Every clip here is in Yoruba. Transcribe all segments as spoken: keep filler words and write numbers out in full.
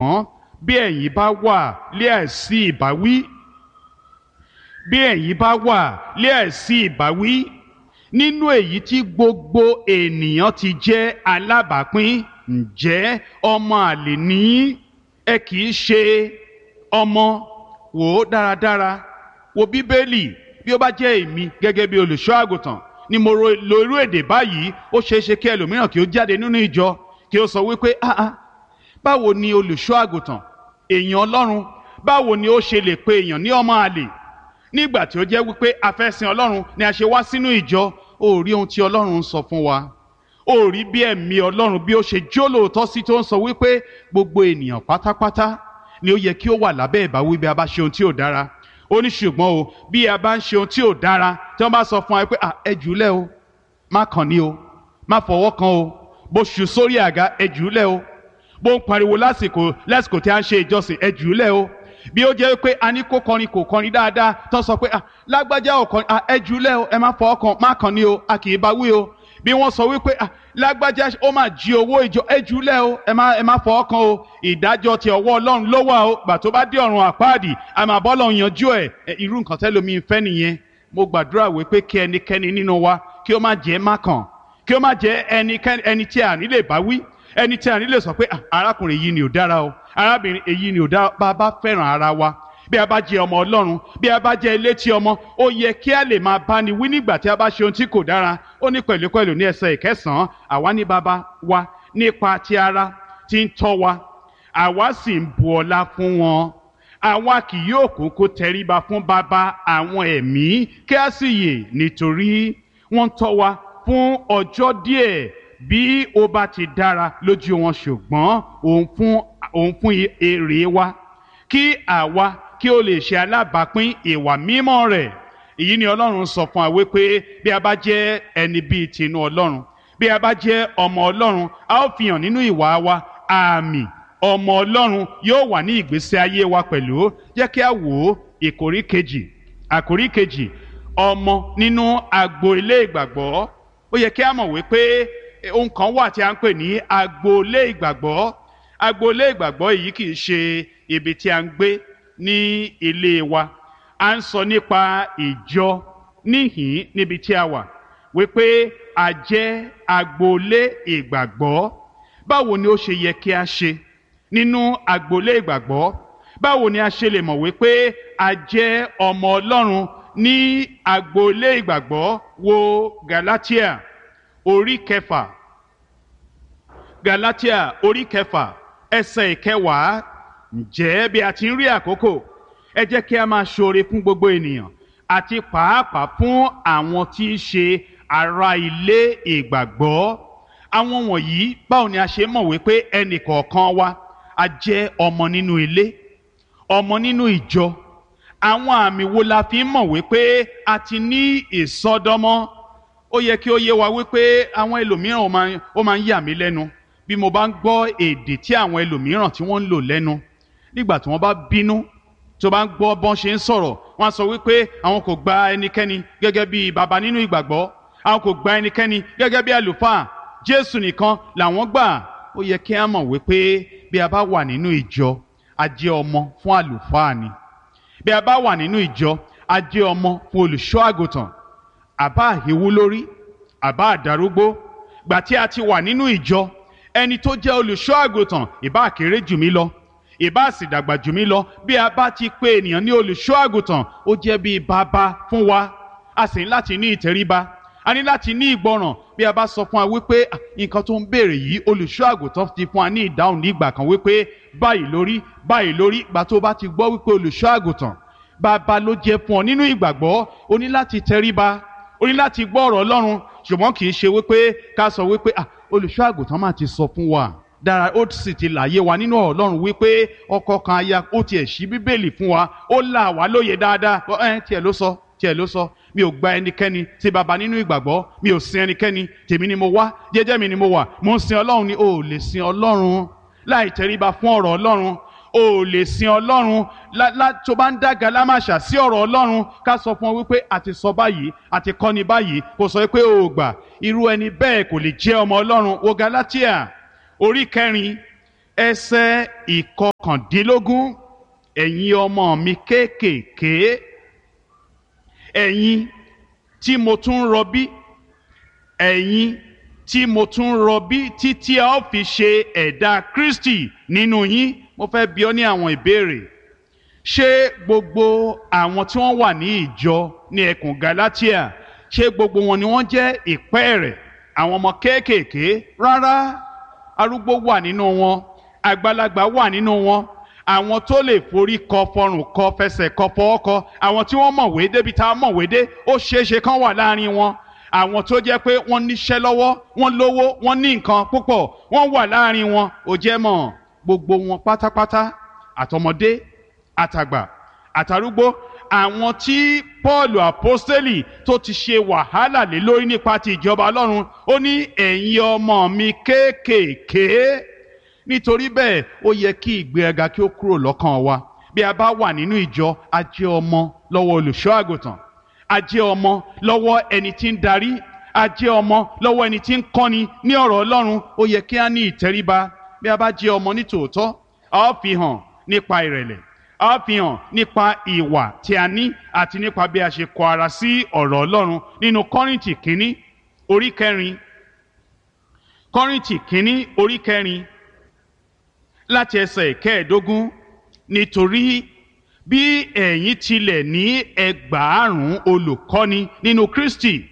bí ẹ̀yin bá wà lé àìsí ìbáwí bí ẹ̀yin bá wà lé àìsí ìbáwí nínú èyí tí gbogbo ènìyàn ti jẹ́ alábàápín, ǹjẹ́ ọmọ àlè ní ẹ kì í ṣe ọmọ? Wò ó dáradára, wo bíbélì. Bí ó bá jẹ́ èmi gẹ́gẹ́ bí olùṣọ́ àgùntàn ni mo lo irú èdè báyìí, ó ṣeé ṣe kí ẹlòmíràn kí ó jáde nínú ìjọ kí ó sọ wípé ah ah báwo ni olùṣọ́ àgùntàn, èèyàn Ọlọ́run, báwo ni ó ṣe lè pe èèyàn ní ọmọ àlè nígbà tí ó jẹ́ wípé a fẹ́ sin Ọlọ́run ni a ṣe wá sínú ìjọ? Ó rí ohun tí Ọlọ́run ń sọ fún wa, ó rí bí ẹ̀mí Ọlọ́run bí ó ṣe jólóòtọ́ sí tó ń sọ wípé gbogbo ènìyàn pátápátá ni ó yẹ kí ó wà lábẹ́ ìbáwí bí a bá ṣe ohun tí ò dára. Ó ní ṣùgbọ́n o, bí a bá ń ṣe ohun tí ò dára, tí wọ́n bá sọ fún wa pé ẹ jùúlẹ̀ o, má kàn ní o, má fọwọ́ kan o, bó ṣù sórí àga ẹ jùúlẹ̀ o, bó ń pariwo lásìkò lásìkò tí a ń ṣe ìjọsìn ẹ jùúlẹ̀ o, bí ó jẹ́ pé a ní kó kọrin kò kọrin dáadáa, tó sọ pé lágbájá ò kọrin ẹ jùúlẹ̀ o, ẹ má fọwọ́ kan, má kàn ní o, a kì í bá wí o. Bí wọ́n sọ wípé lágbájá ó máa jí owó ìjọ ẹ jùúlẹ̀ o, ẹ má ẹ má fọwọ́ kan o, ìdájọ́ ti ọwọ́ Ọlọ́run ló wà o, gbà tó bá dé ọ̀run àpáàdì a máa bọ́ lọ́run yanjú ẹ̀. Irú nǹkan tẹ́lómi ń fẹ́ nìyẹn. Mo gbàdúrà wípé kí ẹnikẹ́ni nínú wa kí ó má jẹ́ mákàn, kí ó má jẹ́ ẹnikẹ́ni ẹni tí a ní lè bá wí, ẹni tí a ní lè sọ pé arákùnrin yìí ni ò dára o, arábìnrin èyí ni ò dára. Bá a bá fẹ́ràn ara wa, bí a bá jẹ́ ọmọ Ọlọ́run, bí a bá jẹ́ elétí ọmọ, ó yẹ kí a lè máa bá ni wí nígbà tí a bá ṣe ohun tí kò dára. Ó ní pẹ̀lúpẹ̀lú ní ẹsẹ̀ ìkẹsàn-án, àwa ní baba wa nípa ti ara tí ń tọ́ wa, àwa sì ń bu ọlá fún wọn. Àwa kì yóò kúkú tẹríba fún baba àwọn ẹ̀mí kí a sì yè, nítorí wọ́n tọ́ wa fún ọjọ́ díẹ̀ bí ó bá ti dára lójú wọn, ṣùgbọ́n òun fún òun fún èrè wa kí àwa kí ó lè ṣe alábàápín ìwà mímọ́ rẹ̀. Èyí ni Ọlọ́run sọ fún wa wípé bí a bá jẹ́ ẹni bíi tinú Ọlọ́run, bí a bá jẹ́ ọmọ Ọlọ́run, a ó fi hàn nínú ìwà wa. Àmì ọmọ Ọlọ́run yóò wà ní ìgbésí ayé wa pẹ̀lú. Jẹ́ kí a wò ó ìkórí kejì, àkórí kejì, ọmọ nínú agbo ilé ìgbàgbọ́. Ó yẹ kí a mọ̀ wípé ohun kan wà tí a ń pè ní agbo ilé ìgbàgbọ́. Agbo ilé ìgbàgbọ́ yìí kì í ṣe ibi tí a ń gbé ní ilé wa. À ń sọ nípa ìjọ níhìn níbi tí a wà, wípé a jẹ́ agboolé ìgbàgbọ́. Báwo ni ó ṣe yẹ kí a ṣe nínú agboolé ìgbàgbọ́? Báwo ni a ṣe lè mọ̀ wípé a jẹ́ ọmọ Ọlọ́run ní agboolé ìgbàgbọ́? Wo Galatia orí kẹfà, Galatia orí kẹfà ẹsẹ̀ ìkẹwàá. Ǹjẹ́ bí a ti ń rí àkókò, ẹ jẹ́ kí a máa ṣoore fún gbogbo ènìyàn, àti pàápàá fún àwọn tí í ṣe ará ilé ìgbàgbọ́. Àwọn wọ̀nyí, báwo ni a ṣe mọ̀ wípé ẹnì kọ̀ọ̀kan wa a jẹ́ ọmọ nínú ilé, ọmọ nínú ìjọ? Àwọn àmì wo la fi ń mọ̀ wípé a ti ní ìsọdọmọ? Ó yẹ kí ó yé wa wípé àwọn ẹlòmíràn ó máa ń yà mí lẹ́nu bí mo bá ń gbọ́ èdè tí àwọn ẹlòmíràn tí wọ́n ń lò lẹ́nu nígbà tí wọ́n bá bínú. Tó bá ń gbọ́ bọ́n ṣe ń sọ̀rọ̀, wọ́n á sọ wípé àwọn kò gba ẹnikẹ́ni gẹ́gẹ́ bí baba nínú ìgbàgbọ́, àwọn kò gba ẹnikẹ́ni gẹ́gẹ́ bí àlùfáà, Jésù nìkan làwọn gbà. Ó yẹ kí a mọ̀ wípé bí a bá wà nínú ìjọ, a jẹ́ ọmọ fún àlùfáà ni. Bí a bá wà nínú ìjọ, a jẹ́ ọmọ fún olùṣọ́ àgùntàn. Àbá àhíwú lórí, àbá àdarúgbó, gbà tí a ti wà nínú ìjọ, ẹni tó jẹ́ olùṣọ́ àgùntàn ìbá kéré jù mí lọ, ìbá sì dàgbà jù mí lọ, bí a bá ti pè ènìyàn ní olùṣọ́ àgùntàn, ó jẹ́ bí bàbá fún wa. A sì ní láti ní ìtẹríba, a ní láti ní ìgbọràn. Bí a bá sọ fún wa wípé nǹkan tó ń béèrè yìí, olùṣọ́ àgùntàn ti fún wa ní ìdáhùn ní ìgbà kan wípé báyìí lórí, báyìí lórí. Ìgbà tó bá ti gbọ́ wípé olùṣọ́ àgùntàn bàbá ló jẹ́ fún ọ nínú ìgbàgbọ́, o ní láti tẹríba, o ní láti gbọ́ ọ̀rọ̀ Ọlọ́run. Ṣùgbọ́n kì í ṣe wípé ká sọ wípé olùṣọ́ àgùntàn máa ti sọ fún wa dára, ó sì ti láyé wa nínú ọ̀rọ̀ Ọlọ́run wípé ọkọ kan aya, ó tiẹ̀ ṣí bíbélì fún wa, ó là wá lóye dáadáa. ẹ tiẹ̀ ló sọ tiẹ̀ ló sọ mi ò gba ẹnikẹ́ni sí baba nínú ìgbàgbọ́, mi ò sin ẹnikẹ́ni, tèmi ni mo wá, jẹ́jẹ́ mi ni mo wà, mo ń sin Ọlọ́run ni. O ò lè sin Ọlọ́run láì tẹríba fún ọ̀rọ̀ Ọlọ́run. O ò lè sin Ọlọ́run tó bá ń dàgà lámàṣà sí ọ̀rọ̀ Ọlọ́run. Ká sọ fún ọ wípé a ti sọ báyìí, a ti kọ́ ni báyìí, kò sọ pé o ò gbà. Irú ẹni bẹ́ẹ̀ kò lè jẹ́ ọmọ Ọlọ́run. Wo Galatia orí kẹrin ẹsẹ̀ ìkọkàndínlógún, ẹ̀yin ọmọ mi kéékèèké, ẹ̀yin tí mo tún rọbí, ẹ̀yin tí mo tún rọbí títí a ó fi ṣe ẹ̀dá Kristi nínú yín. Mo fẹ́ bi ọ́ ní àwọn ìbéèrè. Ṣé gbogbo àwọn tí wọ́n wà ní ìjọ ní ẹkùn Galatia, ṣé gbogbo wọn ni wọ́n jẹ́ ìpẹ́ẹ̀rẹ̀, àwọn ọmọ kéékèèké? Rárá, arúgbó wà nínú wọn, àgbàlagbà wà nínú wọn, àwọn tó lè forí kọ, fọrùn kọ, fẹsẹ̀ kọ, fọwọ́ kọ, àwọn tí wọ́n mọ̀wé débi tá a mọ̀wé dé, ó ṣeéṣe kán wà láàrin wọn. Àwọn tó jẹ́ pé wọ́n níṣẹ́ lọ́wọ́, wọ́n lówó, wọ́n ní nǹkan púpọ̀, wọ́n wà láàrin wọn. Ó jẹ́ mọ̀ gbogbo wọn pátápátá, àtọmọdé, àtàgbà, àtàrúgbó, àwọn tí Pọ́ọ̀lù àpọ́stélì tó ti ṣe wàhálà lé lórí nípa ti ìjọba Ọlọ́run, ó ní ẹ̀yin ọmọ mi kéékèèké. Nítorí bẹ́ẹ̀ ó yẹ kí ìgbéraga kí ó kúrò lọ́kàn wa. Bí a bá wà nínú ìjọ, a jẹ́ ọmọ lọ́wọ́ olùṣọ́ àgùntàn, a jẹ́ ọmọ lọ́wọ́ ẹni tí ń darí, a jẹ́ ọmọ lọ́wọ́ ẹni tí ń kọ́ni ní ọ̀rọ̀ Ọlọ́run. Ó yẹ kí a ní ìtẹríba. Bí a bá jẹ́ ọmọ ní tòótọ́, a ó fi hàn nípa ìrẹ̀lẹ̀, a ó fi hàn nípa ìwà tí a ní àti nípa bí a ṣe kọ ara sí ọ̀rọ̀ Ọlọ́run. Nínú Kọ́ríńtì kínní orí kẹrin, Kọ́ríńtì kínní orí kẹrin láti ẹsẹ̀ ìkẹẹ̀ẹ́dógún, nítorí bí ẹ̀yin tilẹ̀ ní ẹgbàárùn olùkọ́ni nínú Kristi,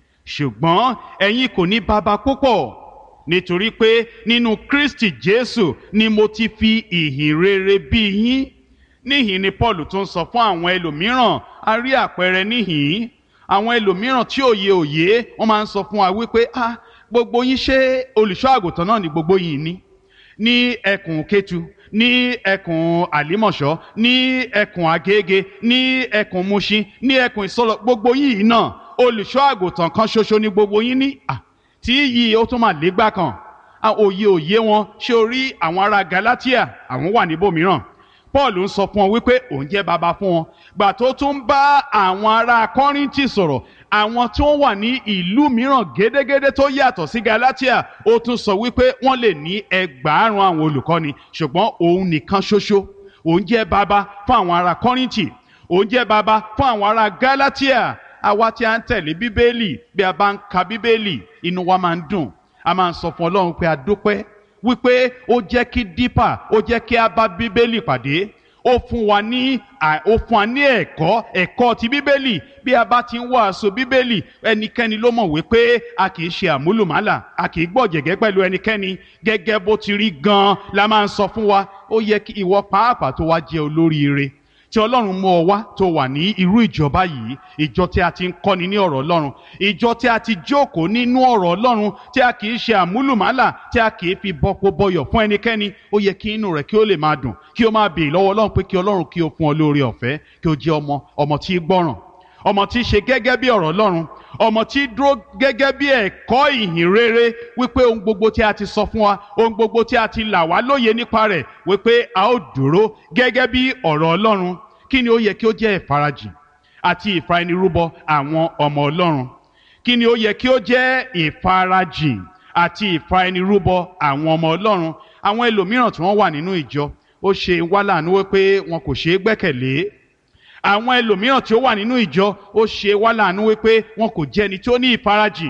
ṣùgbọ́n ẹ̀yin kò ní baba púpọ̀, nítorí pé nínú Kristi Jésù ni mo ti fi ìhìn rere bí yín. Níhìn ni Paul tún sọ fún àwọn ẹlòmíràn. A rí àpẹẹrẹ níhìn. Àwọn ẹlòmíràn tí òye òye wọ́n máa ń sọ fún wa wípé ah gbogbo yín ṣé olùṣọ́ àgùntàn náà ni gbogbo yín ní ní ẹkùn Kétu, ní ẹkùn Àlímọ̀ṣọ́, ní ẹkùn Agége, ní ẹkùn Mushin, ní ẹkùn Ìsọlọ̀, gbogbo yìí náà olùṣọ́ àgùntàn kan ṣoṣo ní gbogbo yín ní. à tí yìí ó tún máa légbá kan. òye òye wọn ṣé o rí àwọn ará Galatia, àwọn wà níbòmíràn. Paul ń sọ fún wọn wípé òun jẹ́ baba fún wọn. Gbà tó tún bá àwọn ará Kọ́ríńtì sọ̀rọ̀, àwọn tí wọ́n wà ní ìlú mìíràn gédégédé tó yàtọ̀ sí Galatia, ó tún sọ wípé wọ́n lè ní ẹgbàárùn àwọn olùkọ́ni, ṣùgbọ́n òun nìkan ṣoṣo òun jẹ́ baba fún àwọn ará Kọ́ríńtì, òun jẹ́ baba fún àwọn ará Galatia. Àwa tí a ń tẹ̀lé Bíbélì, bí a bá ń ka Bíbélì, inú wa máa ń dùn. A máa ń sọ fún Ọlọ́run pé a dúpẹ́ wípé ó jẹ́ kí dípà, ó jẹ́ kí a bá Bíbélì pàdé. Ó fún wa ní ó fún wa ní ẹ̀kọ́ ẹ̀kọ́ ti Bíbélì. Bí a bá ti ń wàásù Bíbélì, ẹnikẹ́ni ló mọ̀ wípé a kì í ṣe àmúlùmálà, a kì í gbọ̀jẹ̀gẹ́ pẹ̀lú ẹnikẹ́ni. Gẹ́gẹ́ bó ti rí gan-an la máa ń sọ fún wa. Ó yẹ kí ìwọ pàápàá tó wá jẹ́ olóríire, tí Ọlọ́run mú ọ wá tó wà ní irú ìjọba yìí, ìjọ tí a ti ń kọ́ni ní ọ̀rọ̀ Ọlọ́run, ìjọ tí a ti jókòó nínú ọ̀rọ̀ Ọlọ́run, tí a kì í ṣe àmúlùmálà, tí a kì í fi bọ́pọ̀ bọyọ̀ fún ẹnikẹ́ni. Ó yẹ kí inú rẹ̀ kí ó lè máa dùn, kí ó máa béè lọ́wọ́ Ọlọ́run pé kí Ọlọ́run kí ó fún ọ lóore ọ̀fẹ́, kí ó jẹ́ ọmọ ọmọ tí gbọ́ràn, ọmọ tí ṣe gẹ́gẹ́ bí ọ̀rọ̀ Ọlọ́run, ọmọ tí dúró gẹ́gẹ́ bí ẹ̀kọ́ ìhìn rere, wípé ohun gbogbo tí a ti sọ fún wa, ohun gbogbo tí a ti là wá lóye nípa rẹ̀, wípé a ó dúró gẹ́gẹ́ bí ọ̀rọ̀ Ọlọ́run. Kí ni ó yẹ kí ó jẹ́ ìfarajìn àti ìfaẹnirúbọ àwọn ọmọ Ọlọ́run? Kí ni ó yẹ kí ó jẹ́ ìfarajìn àti ìfaẹnirúbọ àwọn ọmọ Ọlọ́run? Àwọn ẹlòmíràn tí wọ́n wà nínú ìjọ, ó ṣe wá láàánú wípé wọn kò ṣeé gbẹ́kẹ̀lé. Àwọn ẹlòmíràn tí ó wà nínú ìjọ, ó ṣe wá láàánú wípé wọn kò jẹ́ ẹni tí ó ní ìfarajìn.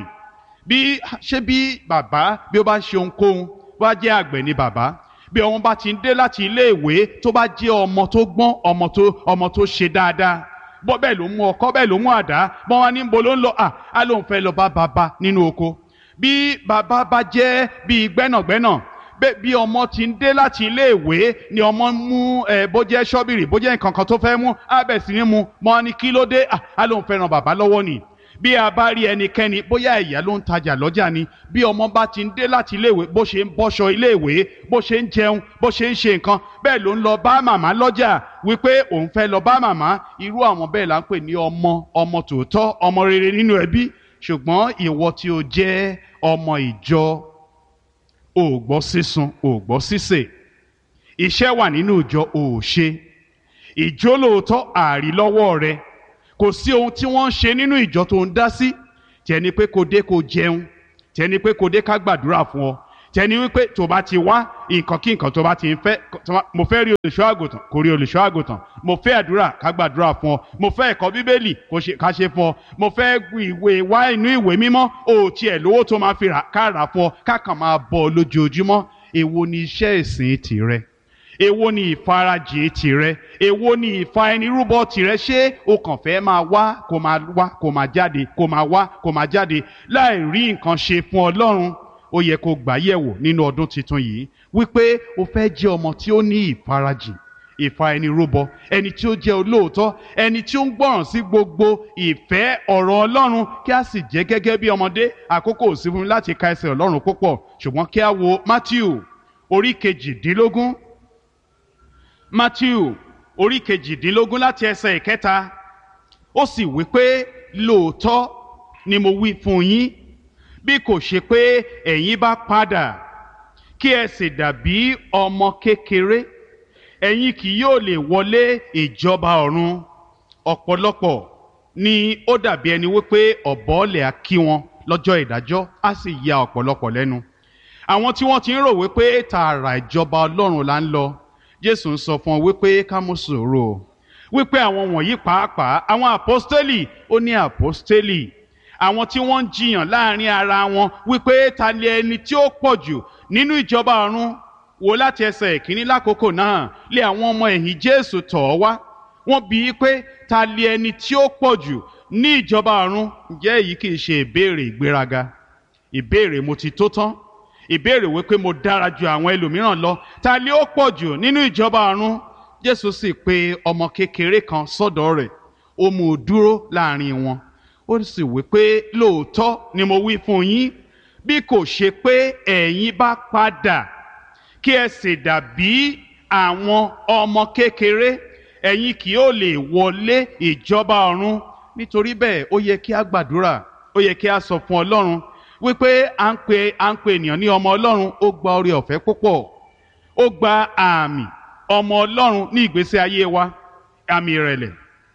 Bí ṣé bí bàbá bí ó bá ṣe ohunkóhun, bá jẹ́ àgbẹ̀ ni bàbá, bí ọmọ bá ti ń dé láti ilé ìwé, tó bá jẹ́ ọmọ tó gbọ́n, ọmọ tó ọmọ tó ṣe dáadáa, bọ́ bẹ́ẹ̀ ló mú ọkọ́, bẹ́ẹ̀ ló mú àdá, bọ́n wá ní bo ló ń lọ, à á lóun fẹ́ lọ bá bàbá nínú oko. Bí bàbá bá jẹ́ bí gbẹ́nàgbẹ́nà, bí ọmọ ti ń dé láti ilé ìwé ni ọmọ mú ẹ bó jẹ́ ṣọ́bìrì, bó jẹ́ nǹkan kan tó fẹ́ mú, á bẹ̀ sí ní mu, mọ́ ní kí ló dé, à á lóun fẹ́ ràn bàbá lọ́wọ́ ni. Bí a bá rí ẹnikẹ́ni, bóyá ìyá ló ń tajà lọ́jà ni, bí ọmọ bá ti ń dé láti iléèwé, bó ṣe ń bọ́ṣọ iléèwé, bó ṣe ń jẹun, bó ṣe ń ṣe nǹkan, bẹ́ẹ̀ ló ń lọ bá màmá lọ́jà wípé òun fẹ́ lọ bá màmá. Irú àwọn bẹ́ẹ̀ là ń pè ní ọmọ ọmọ tòótọ́, ọmọ rere nínú ẹbí. Ṣùgbọ́n ìwọ tí o jẹ́ ọmọ ìjọ, o ò gbọ́ sísun, o ò gbọ́ sísè, iṣẹ́ wà nínú ìjọ, o ò ṣe. Ìjólóòtọ́ àrí lọ́wọ́ rẹ, kò sí ohun tí wọ́n ń ṣe nínú ìjọ tó ń dá sí. Tẹni pé kò dé kò jẹun, tẹni pé kò dé ká gbàdúrà fún ọ, tẹni wípé tó bá ti wá nǹkan kí nǹkan tó bá ti ń fẹ́, mo fẹ́ rí olùṣọ́ àgùntàn kó rí olùṣọ́ àgùntàn, mo fẹ́ àdúrà ká gbàdúrà fún ọ, mo fẹ́ ẹ̀kọ́ bíbélì ká ṣe fún ọ, mo fẹ́ ìwé wá inú ìwé mímọ́ ò tiẹ̀ lówó tó máa fi ká rà fún ọ, ká kàn máa bọ̀ lójoojúmọ́. Èwo ni iṣẹ́ ìsìn tìrẹ? Èwo ni ìfarajìn tìrẹ? Èwo ni ìfa ẹni rúbọ tìrẹ? Ṣé o kàn fẹ́ máa wá kó máa wá kó máa jáde kó máa wá kó máa jáde láì rí nǹkan ṣe fún Ọlọ́run? Ó yẹ kó gbà yẹ̀wò nínú ọdún tuntun yìí wípé o fẹ́ jẹ́ ọmọ tí ó ní ìfarajìn, ìfa ẹni rúbọ, ẹni tí ó jẹ́ olóòótọ́, ẹni tí ó ń gbọ́ràn sí gbogbo ìfẹ́ ọ̀rọ̀ Ọlọ́run, kí a sì jẹ́ gẹ́gẹ́ bí ọmọdé. Àkókò ò sí fún mi láti ka ẹsẹ̀ Ọlọ́run púpọ̀, ṣùgbọ́n kí a wo Mátíù orí kejìdínlógún, Mátíù orí kejìdínlógún láti ẹsẹ̀ ìkẹta. Ó sì wí pé lóòótọ́ ni mo wí fún yín, bí kò ṣe pé ẹ̀yin bá padà kí ẹ sì dàbí ọmọ kékeré, ẹ̀yin kì yóò lè wọlé ìjọba ọ̀run. Ọ̀pọ̀lọpọ̀ ni ó dàbí ẹni wípé ọ̀bọ̀ọ̀lẹ̀ á kí wọn lọ́jọ́ ìdájọ́, á sì ya ọ̀pọ̀lọpọ̀ lẹ́nu. Àwọn tí wọ́n ti ń rò wípé tààrà ìjọba Ọlọ́run là ń lọ, Jésù ń sọ fún wọn wípé ká mú sùúrù, wípé àwọn wọ̀nyí pàápàá àwọn àpọ́stélì, ó ní àpọ́stélì, àwọn tí wọ́n ń jiyàn láàrin ara wọn wípé ta ni ẹni tí ó pọ̀ jù nínú ìjọba ọ̀run. Wò láti ẹsẹ̀ ìkíní, lákòókò náà lé àwọn ọmọ ẹ̀yìn Jésù tọ̀ ọ́ wá, wọ́n bi í pé ta ni ẹni tí ó pọ̀ jù ní ìjọba ọ̀run. Ǹjẹ́ èyí kì í ṣe ìbéèrè ìgbéraga, ìbéèrè mo ti tó tán, ìbéèrè wípé mo dára ju àwọn ẹlòmíràn lọ? Ta ni ó pọ̀ jù nínú ìjọba ọ̀run? Jésù sì pe ọmọ kékeré kan sọ́dọ̀ rẹ̀, ó mú un dúró láàrin wọn, ó sì wí pé lóòótọ́ ni mo wí fún yín, bí kò ṣe pé ẹ̀yin bá padà kí ẹ sì dàbí àwọn ọmọ kékeré, ẹ̀yin kì yóò lè wọlé ìjọba ọ̀run. Nítorí bẹ́ẹ̀ ó yẹ kí a gbàdúrà, ó yẹ kí a sọ fún Ọlọ́run wípé à ń pe à ń pe ènìyàn ní ọmọ Ọlọ́run. Ó gba oore ọ̀fẹ́ púpọ̀, ó gba àmì ọmọ Ọlọ́run ní ìgbésí ayé wa, àmì ìrẹ̀lẹ̀,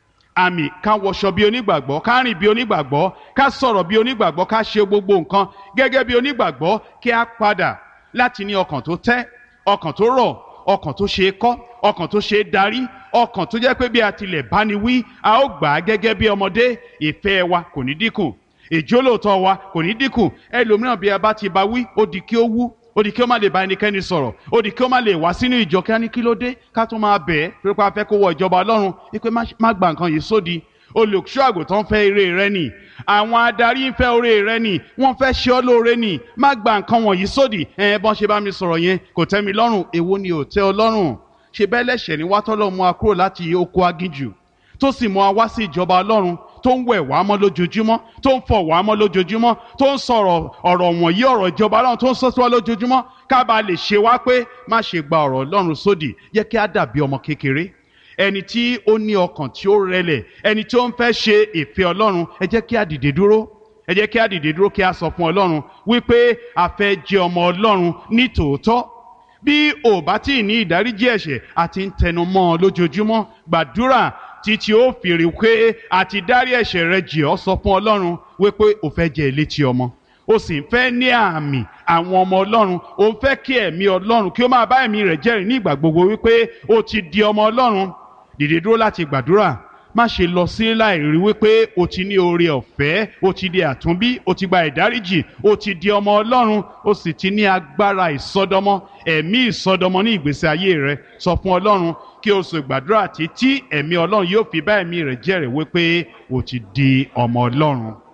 àmì ká wọṣọ bí onígbàgbọ́, ká rìn bí onígbàgbọ́, ká sọ̀rọ̀ bí onígbàgbọ́, ká ṣe gbogbo nǹkan gẹ́gẹ́ bí onígbàgbọ́. Kí a padà láti ní ọkàn tó tẹ́, ọkàn tó rọ̀, ọkàn tó ṣe é kọ́, ọkàn tó ṣe é darí, ọkàn tó jẹ́ pé bí a tilẹ̀ bá ni wí, a ó gbà á gẹ́gẹ́ bí ọmọdé. Ìfẹ́ wa kò ní dínkù, ìjólóòtọ́ wa kò ní dínkù. Ẹlòmíràn bí a bá ti bá wí, ó di kí ó wú, ó di kí ó má lè bá ẹnikẹ́ni sọ̀rọ̀, ó di kí ó má lè wá sínú ìjọ. Kí á ní kí ló dé, ká tún máa bẹ̀ ẹ́ pé a fẹ́ kó wọ ìjọba Ọlọ́run, wípé má gba nǹkan yìí sódì. Olùṣọ́ àgùntàn fẹ́ ire rẹ nì, àwọn adarí ń fẹ́ oore rẹ nì, wọ́n fẹ́ ṣe ọ́ lóore nì, má gba nǹkan wọ̀nyí sódì. ẹ bọ́n ṣe bá mi sọ̀rọ̀ yẹn kò tẹ́ mi lọ́rùn. Èwo ni ò tẹ́ ọ lọ́rùn? Ṣe bẹ́ẹ̀ lẹ́ṣẹ̀ ni wá tọ́lọ́ mú wa kúrò láti oko aginjù, tó sì mú wa wá sí ìjọba Ọlọ́run, tó ń wẹ̀ wá mọ́ lójoojúmọ́, tó ń fọ̀ wá mọ́ lójoojúmọ́, tó ń sọ̀rọ̀ ọ̀rọ̀ wọ̀nyí, ọ̀rọ̀ ìjọba Ọlọ́run tó ń sọ sí wa lójoojúmọ́, ká bá lè ṣe wá pé má ṣe gba ọ̀rọ̀ Ọlọ́run sódì. Jẹ́ kí á dàbí ọmọ kékeré, ẹni tí ó ní ọkàn tí ó rẹlẹ̀, ẹni tí ó ń fẹ́ ṣe ìfẹ́ Ọlọ́run. Ẹ jẹ́ kí á dìde dúró, ẹ jẹ́ kí á dìde dúró kí á sọ fún Ọlọ́run wípé a fẹ́ jẹ́ ọmọ Ọlọ́run ní tòótọ́. Bí ò bá tí ì ní ìdáríjì ẹ̀ṣẹ̀, àti ń tẹnu mọ́ ọ lójoojúmọ́, gbàdúrà títí ó fi rí pé àti dárí ẹ̀ṣẹ̀ rẹ jì ọ́. Sọ fún Ọlọ́run wípé o fẹ́ jẹ́ elétí ọmọ, o sì ń fẹ́ ní àmì àwọn ọmọ Ọlọ́run, o ń fẹ́ kí ẹ̀mí Ọlọ́run kí ó máa bá ẹ̀mí rẹ̀ jẹ́rìí ní ìgbà gbogbo wípé o ti di ọmọ Ọlọ́run. Dìde dúró láti gbàdúrà, má ṣe lọ sí láì rí wípé o ti ní oore ọ̀fẹ́, o ti di àtúnbí, o ti gba ìdáríjì, o ti di ọmọ Ọlọ́run, o sì ti ní agbára ìsọdọmọ, ẹ̀mí ìsọdọmọ ní ìgbésí ayé rẹ. Sọ fún Ọlọ́run kí o sì gbàdúrà títí ẹ̀mí Ọlọ́run yóò fi bá ẹ̀mí rẹ̀ jẹ́rìí wípé o ti di ọmọ Ọlọ́run.